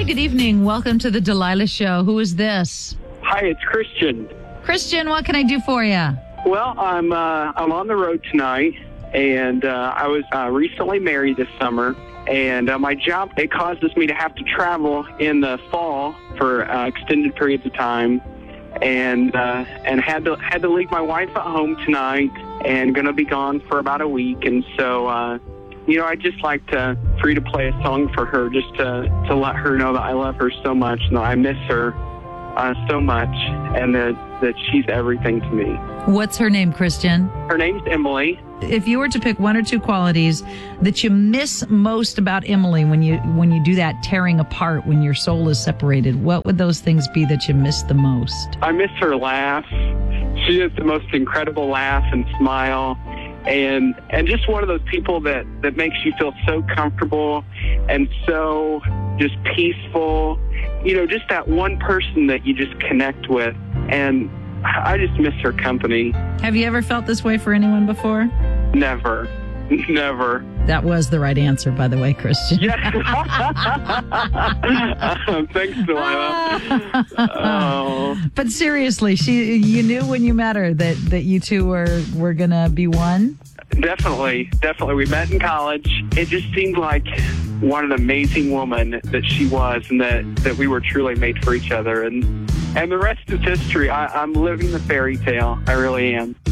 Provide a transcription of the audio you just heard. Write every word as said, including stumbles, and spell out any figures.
good evening. Welcome to the Delilah Show. Who is this? Hi, it's Christian. Christian, what can I do for you? Well, I'm uh, I'm on the road tonight, and uh, I was uh, recently married this summer, and uh, my job, it causes me to have to travel in the fall for uh, extended periods of time, and uh, and had to had to leave my wife at home tonight, and going to be gone for about a week, and so. Uh, You know, I just like to free to play a song for her, just to to let her know that I love her so much, and that I miss her uh, so much, and that that she's everything to me. What's her name, Christian? Her name's Emily. If you were to pick one or two qualities that you miss most about Emily when you when you do that tearing apart, when your soul is separated, what would those things be that you miss the most? I miss her laugh. She has the most incredible laugh and smile. And and just one of those people that, that makes you feel so comfortable and so just peaceful. You know, just that one person that you just connect with. And I just miss her company. Have you ever felt this way for anyone before? Never. Never. That was the right answer, by the way, Christian. Yeah. Thanks, Delilah. Oh. But seriously, she you knew when you met her that, that you two were, were going to be one? Definitely. Definitely. We met in college. It just seemed like what an amazing woman that she was, and that, that we were truly made for each other. And, and the rest is history. I, I'm living the fairy tale. I really am.